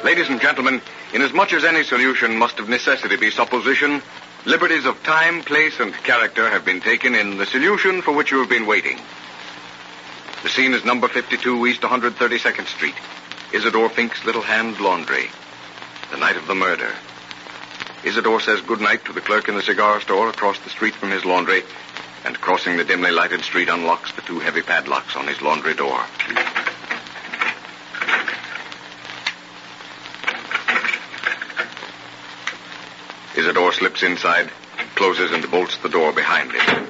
Ladies and gentlemen, inasmuch as any solution must of necessity be supposition, liberties of time, place, and character have been taken in the solution for which you have been waiting. The scene is number 52 East 132nd Street, Isidore Fink's Little Hand Laundry. The night of the murder. Isidore says goodnight to the clerk in the cigar store across the street from his laundry, and crossing the dimly lighted street unlocks the two heavy padlocks on his laundry door. Isidore slips inside, closes and bolts the door behind him.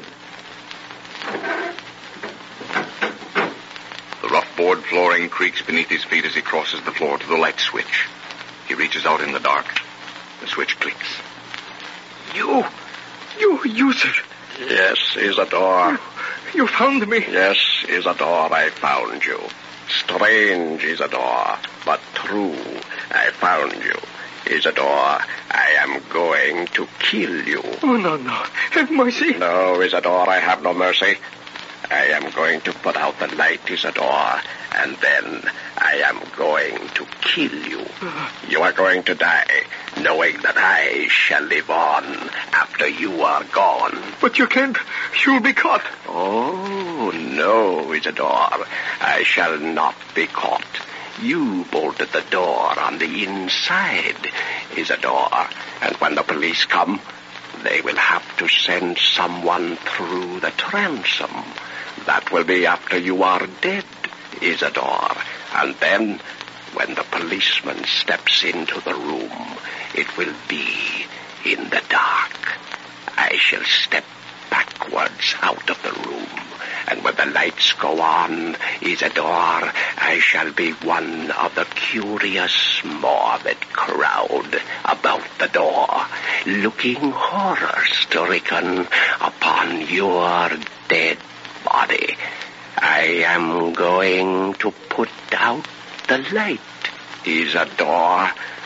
The rough board flooring creaks beneath his feet as he crosses the floor to the light switch. He reaches out in the dark. The switch clicks. You, sir. Yes, Isidore. You found me. Yes, Isidore, I found you. Strange, Isidore, but true. I found you. Isidore, I am going to kill you. Oh, no. Have mercy. No, Isidore, I have no mercy. I am going to put out the light, Isidore, and then I am going to kill you. You are going to die, knowing that I shall live on after you are gone. But you can't. You'll be caught. Oh, no, Isidore. I shall not be caught. You bolted the door on the inside, Isidore, and when the police come, they will have to send someone through the transom. That will be after you are dead, Isidore. And then, when the policeman steps into the room, it will be in the dark. I shall step backwards out of the room, and when the lights go on, Isidore, I shall be one of the curious, morbid crowd about the door, looking horror-stricken upon your dead body. I am going to put out the light, Isidore,